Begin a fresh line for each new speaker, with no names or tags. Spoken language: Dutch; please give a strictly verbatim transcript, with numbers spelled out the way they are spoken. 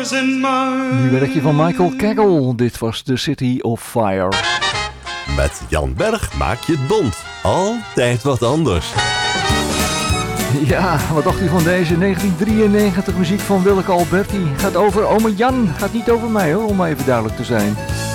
Nu werkje van Michael Cagle. Dit was The City of Fire.
Met Jan Berg maak je het bont. Altijd wat anders.
Ja, wat dacht u van deze negentien drieënnegentig muziek van Willeke Alberti? Gaat over ome Jan, gaat niet over mij hoor, om even duidelijk te zijn.